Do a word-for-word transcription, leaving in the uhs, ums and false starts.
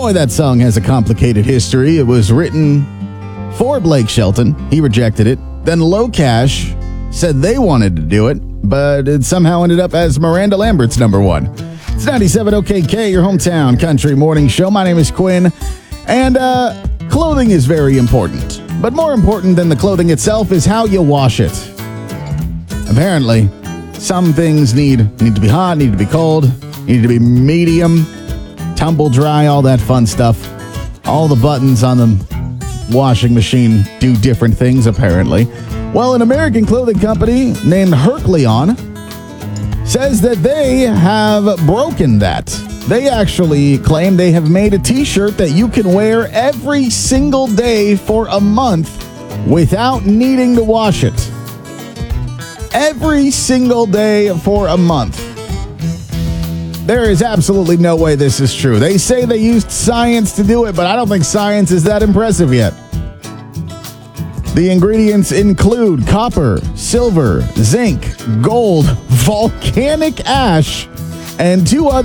Boy, that song has a complicated history. It was written for Blake Shelton. He rejected it. Then Locash said they wanted to do it, but it somehow ended up as Miranda Lambert's number one. It's ninety-seven O K K, your hometown country morning show. My name is Quinn, and uh, clothing is very important. But more important than the clothing itself is how you wash it. Apparently, some things need need to be hot, need to be cold, need to be medium, tumble dry, all that fun stuff. All the buttons on the washing machine do different things, apparently. Well, an American clothing company named Hercleon says that they have broken that. They actually claim they have made a t-shirt that you can wear every single day for a month without needing to wash it. Every single day for a month. There is absolutely no way this is true. They say they used science to do it, but I don't think science is that impressive yet. The ingredients include copper, silver, zinc, gold, volcanic ash, and two other